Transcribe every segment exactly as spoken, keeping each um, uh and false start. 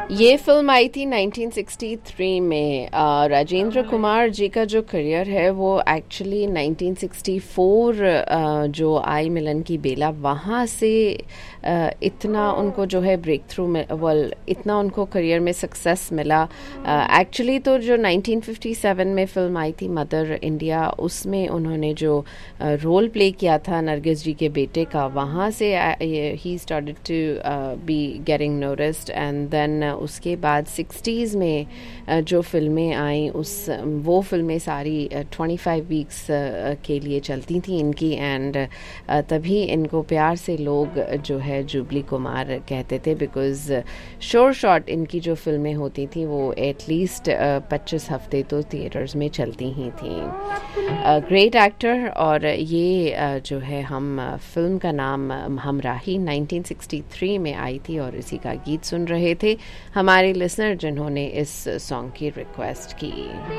ये फिल्म आई थी nineteen sixty three में। अ, राजेंद्र कुमार जी का जो करियर है वो एक्चुअली नाइनटीन सिक्सटी फोर अ, जो आई मिलन की बेला, वहाँ से अ, इतना उनको जो है ब्रेक थ्रू में, वेल इतना उनको करियर में सक्सेस मिला। एक्चुअली तो जो नाइनटीन फिफ्टी सेवन में फिल्म आई थी मदर इंडिया, उसमें उन्होंने जो रोल प्ले किया था नरगिस जी के बेटे का, वहाँ से he started to be getting noticed. And then उसके बाद सिक्सटीज़ में uh, जो फिल्में आई, उस वो फिल्में सारी ट्वेंटी फाइव वीक्स के लिए चलती थी इनकी। एंड uh, तभी इनको प्यार से लोग जो है जुबली कुमार कहते थे, बिकॉज शोर शॉर्ट इनकी जो फिल्में होती थी वो एटलीस्ट पच्चीस हफ्ते तो थिएटर्स में चलती ही थी। Great actor. और ये uh, जो है हम uh, फिल्म का नाम हमराही नाइनटीन सिक्सटी थ्री में आई थी और इसी का गीत सुन रहे थे हमारे लिसनर जिन्होंने इस सॉन्ग की रिक्वेस्ट की।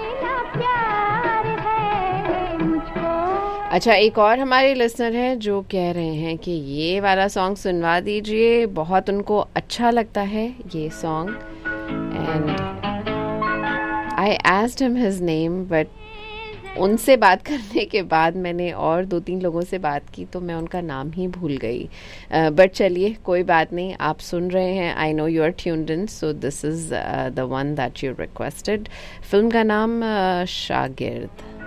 अच्छा, एक और हमारे लिसनर हैं जो कह रहे हैं कि ये वाला सॉन्ग सुनवा दीजिए, बहुत उनको अच्छा लगता है ये song. And I asked him his name, but उनसे बात करने के बाद मैंने और दो तीन लोगों से बात की तो मैं उनका नाम ही भूल गई। बट uh, चलिए कोई बात नहीं, आप सुन रहे हैं, I know you are tuned in, so this is the one that you requested. Film का नाम uh, शागिर्द।